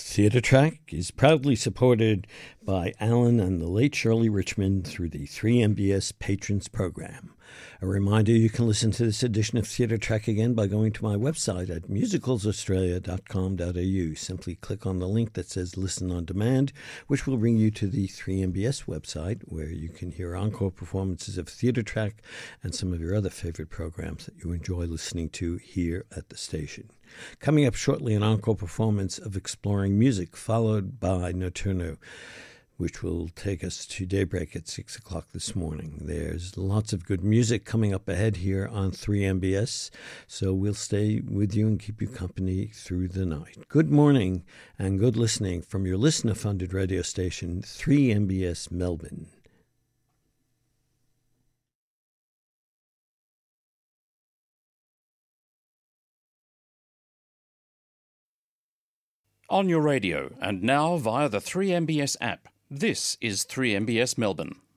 Theatre Track is proudly supported by Alan and the late Shirley Richmond through the 3MBS Patrons Program. A reminder, you can listen to this edition of Theatre Track again by going to my website at musicalsaustralia.com.au. Simply click on the link that says Listen on Demand, which will bring you to the 3MBS website, where you can hear encore performances of Theatre Track and some of your other favorite programs that you enjoy listening to here at the station. Coming up shortly, an encore performance of Exploring Music, followed by Nocturno, which will take us to daybreak at 6 o'clock this morning. There's lots of good music coming up ahead here on 3MBS, so we'll stay with you and keep you company through the night. Good morning and good listening from your listener-funded radio station, 3MBS Melbourne. On your radio and now via the 3MBS app. This is 3MBS Melbourne.